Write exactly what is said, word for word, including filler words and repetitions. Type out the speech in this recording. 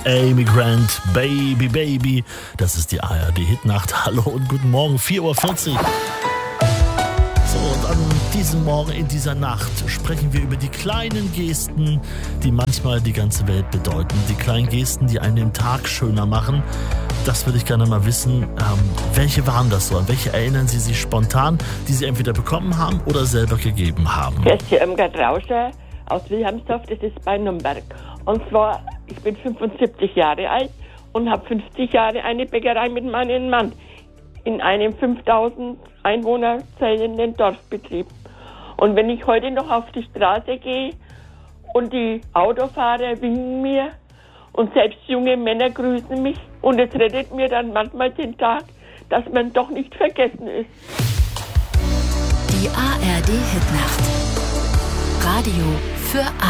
Amy Grant, Baby, Baby. Das ist die A R D-Hitnacht. Hallo und guten Morgen, vier Uhr vierzig. So, und an diesem Morgen, in dieser Nacht, sprechen wir über die kleinen Gesten, die manchmal die ganze Welt bedeuten. Die kleinen Gesten, die einen den Tag schöner machen. Das würde ich gerne mal wissen. Ähm, welche waren das so? An welche erinnern Sie sich spontan, die Sie entweder bekommen haben oder selber gegeben haben? Das ist Irmgard Rauscher aus Wilhelmsdorf, das ist bei Nürnberg. Und zwar, ich bin fünfundsiebzig Jahre alt und habe fünfzig Jahre eine Bäckerei mit meinem Mann in einem fünftausend Einwohner zählenden Dorfbetrieb. Und wenn ich heute noch auf die Straße gehe und die Autofahrer winken mir und selbst junge Männer grüßen mich und es rettet mir dann manchmal den Tag, dass man doch nicht vergessen ist. Die A R D-Hitnacht. Radio für alle.